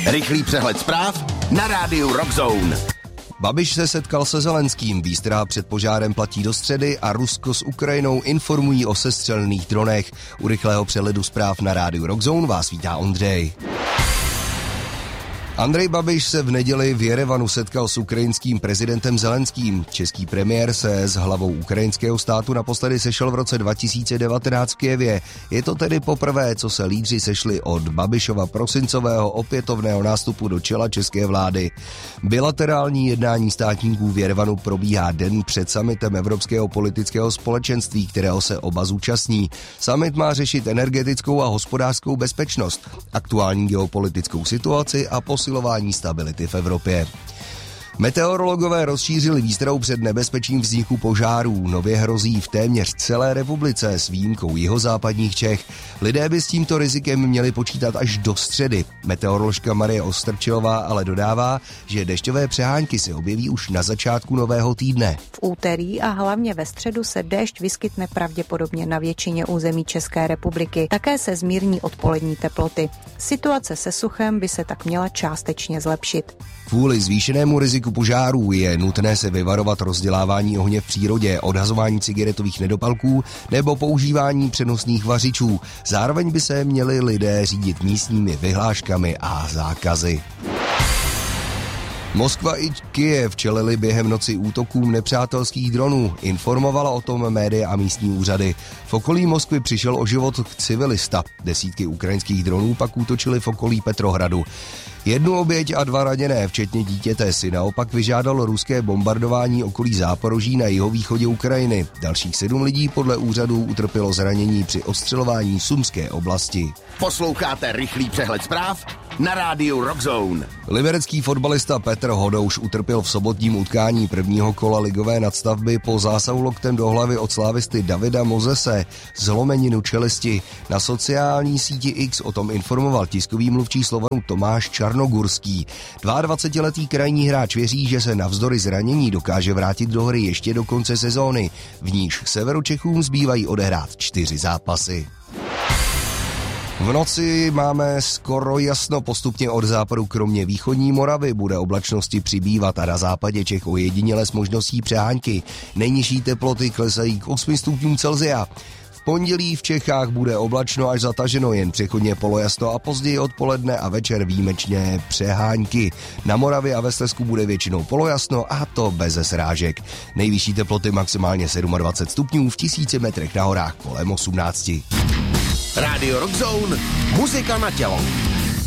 Rychlý přehled zpráv na rádiu Rock Zone. Babiš se setkal se Zelenským, výstraha před požárem platí do středy a Rusko s Ukrajinou informují o sestřelených dronech. U rychlého přehledu zpráv na rádiu Rock Zone vás vítá Ondřej. Andrej Babiš se v neděli v Jerevanu setkal s ukrajinským prezidentem Zelenským. Český premiér se s hlavou ukrajinského státu naposledy sešel v roce 2019 v Kyjevě. Je to tedy poprvé, co se lídři sešli od Babišova prosincového opětovného nástupu do čela české vlády. Bilaterální jednání státníků v Jerevanu probíhá den před summitem Evropského politického společenství, kterého se oba zúčastní. Summit má řešit energetickou a hospodářskou bezpečnost, aktuální geopolitickou situaci a posilování stability v Evropě. Meteorologové rozšířili výstrahu před nebezpečím vzniku požárů. Nově hrozí v téměř celé republice s výjimkou jihozápadních Čech. Lidé by s tímto rizikem měli počítat až do středy. Meteoroložka Marie Ostrčilová ale dodává, že dešťové přehánky se objeví už na začátku nového týdne. V úterý a hlavně ve středu se déšť vyskytne pravděpodobně na většině území České republiky. Také se zmírní odpolední teploty. Situace se suchem by se tak měla částečně zlepšit. Kvůli zvýšenému riziku požárů je nutné se vyvarovat rozdělávání ohně v přírodě, odhazování cigaretových nedopalků nebo používání přenosných vařičů. Zároveň by se měli lidé řídit místními vyhláškami a zákazy. Moskva i Kyjev čelili během noci útokům nepřátelských dronů. Informovala o tom média a místní úřady. V okolí Moskvy přišel o život civilista. Desítky ukrajinských dronů pak útočily v okolí Petrohradu. Jednu oběť a 2 raněné, včetně dítěte, si naopak vyžádalo ruské bombardování okolí Záporoží na jihovýchodě Ukrajiny. Dalších 7 lidí podle úřadů utrpělo zranění při ostřelování Sumské oblasti. Posloucháte rychlý přehled zpráv na rádiu Rock Zone. Liberecký fotbalista Petr Hodouš utrpěl v sobotním utkání prvního kola ligové nadstavby po zásahu loktem do hlavy od slávisty Davida Mozese zlomeninu čelisti. Na sociální síti X o tom informoval tiskový mluvčí Slovanu Tomáš Čarnogurský. 22letý krajní hráč věří, že se navzdory zranění dokáže vrátit do hry ještě do konce sezóny. V níž Severočechům zbývají odehrát 4 zápasy. V noci máme skoro jasno, postupně od západu kromě východní Moravy bude oblačnosti přibývat a na západě Čech ojediněle s možností přehánky. Nejnižší teploty klesají k 8 stupňům Celsia. V pondělí v Čechách bude oblačno až zataženo, jen přechodně polojasno a později odpoledne a večer výjimečně přehánky. Na Moravě a ve Slezsku bude většinou polojasno a to beze srážek. Nejvyšší teploty maximálně 27 stupňů, v 1000 metrech na horách kolem 18. Rádio Rock Zone, muzika na tělo.